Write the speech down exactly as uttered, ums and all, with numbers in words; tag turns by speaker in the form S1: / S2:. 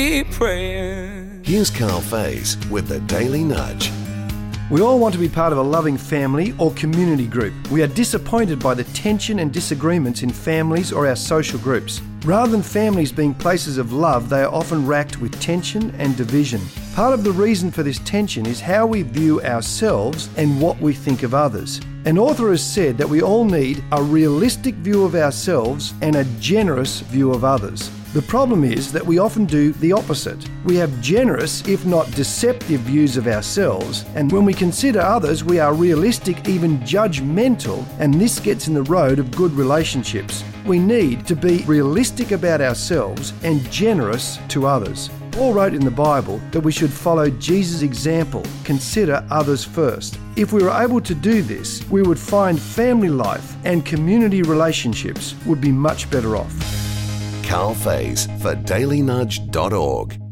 S1: praying.
S2: Here's Carl Faze with the Daily Nudge.
S3: We all want to be part of a loving family or community group. We are disappointed by the tension and disagreements in families or our social groups. Rather than families being places of love, they are often racked with tension and division. Part of the reason for this tension is how we view ourselves and what we think of others. An author has said that we all need a realistic view of ourselves and a generous view of others. The problem is that we often do the opposite. We have generous, if not deceptive, views of ourselves, and when we consider others, we are realistic, even judgmental, and this gets in the road of good relationships. We need to be realistic about ourselves and generous to others. Paul wrote in the Bible that we should follow Jesus' example, consider others first. If we were able to do this, we would find family life and community relationships would be much better off.
S2: Carl Faze for daily nudge dot org.